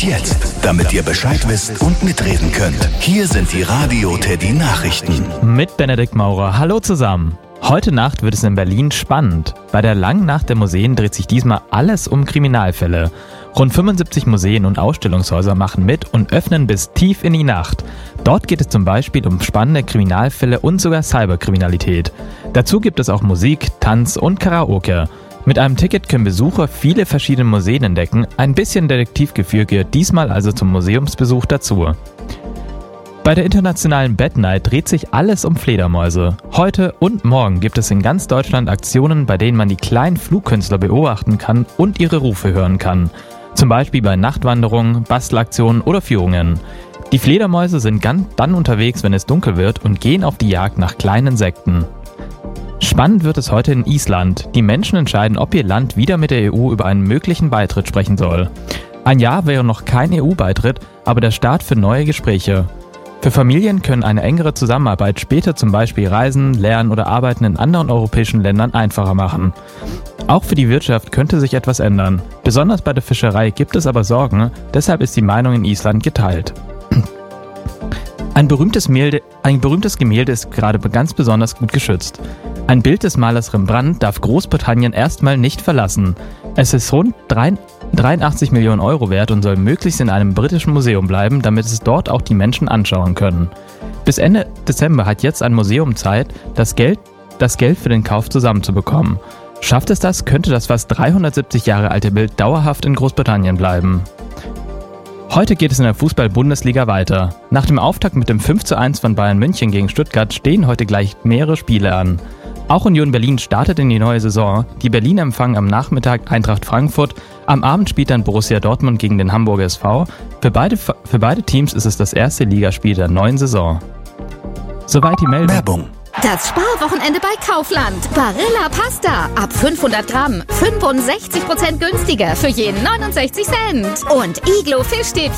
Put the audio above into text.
jetzt, damit ihr Bescheid wisst und mitreden könnt. Hier sind die Radio Teddy Nachrichten. Mit Benedikt Maurer. Hallo zusammen. Heute Nacht wird es in Berlin spannend. Bei der langen Nacht der Museen dreht sich diesmal alles um Kriminalfälle. Rund 75 Museen und Ausstellungshäuser machen mit und öffnen bis tief in die Nacht. Dort geht es zum Beispiel um spannende Kriminalfälle und sogar Cyberkriminalität. Dazu gibt es auch Musik, Tanz und Karaoke. Mit einem Ticket können Besucher viele verschiedene Museen entdecken. Ein bisschen Detektivgefühl gehört diesmal also zum Museumsbesuch dazu. Bei der internationalen Bat Night dreht sich alles um Fledermäuse. Heute und morgen gibt es in ganz Deutschland Aktionen, bei denen man die kleinen Flugkünstler beobachten kann und ihre Rufe hören kann. Zum Beispiel bei Nachtwanderungen, Bastelaktionen oder Führungen. Die Fledermäuse sind dann unterwegs, wenn es dunkel wird, und gehen auf die Jagd nach kleinen Insekten. Spannend wird es heute in Island. Die Menschen entscheiden, ob ihr Land wieder mit der EU über einen möglichen Beitritt sprechen soll. Ein Jahr wäre noch kein EU-Beitritt, aber der Start für neue Gespräche. Für Familien können eine engere Zusammenarbeit später zum Beispiel Reisen, Lernen oder Arbeiten in anderen europäischen Ländern einfacher machen. Auch für die Wirtschaft könnte sich etwas ändern. Besonders bei der Fischerei gibt es aber Sorgen, deshalb ist die Meinung in Island geteilt. Ein berühmtes Gemälde ist gerade ganz besonders gut geschützt. Ein Bild des Malers Rembrandt darf Großbritannien erstmal nicht verlassen. Es ist rund 83 Millionen Euro wert und soll möglichst in einem britischen Museum bleiben, damit es dort auch die Menschen anschauen können. Bis Ende Dezember hat jetzt ein Museum Zeit, das Geld für den Kauf zusammenzubekommen. Schafft es das, könnte das fast 370 Jahre alte Bild dauerhaft in Großbritannien bleiben. Heute geht es in der Fußball-Bundesliga weiter. Nach dem Auftakt mit dem 5:1 von Bayern München gegen Stuttgart stehen heute gleich mehrere Spiele an. Auch Union Berlin startet in die neue Saison. Die Berliner empfangen am Nachmittag Eintracht Frankfurt. Am Abend spielt dann Borussia Dortmund gegen den Hamburger SV. Für beide Teams ist es das erste Ligaspiel der neuen Saison. Soweit die Meldung. Werbung. Das Sparwochenende bei Kaufland. Barilla Pasta. Ab 500 Gramm. 65% günstiger für jeden 69 Cent. Und Iglo Fischstäbchen.